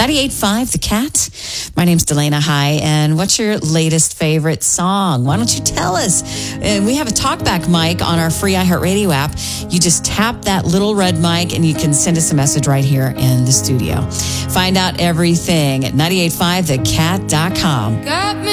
98.5 The Cat. My name's Delana. Hi. And what's your latest favorite song? Why don't you tell us? We have a talkback mic on our free iHeartRadio app. You just tap that little red mic and you can send us a message right here in the studio. Find out everything at 985thecat.com.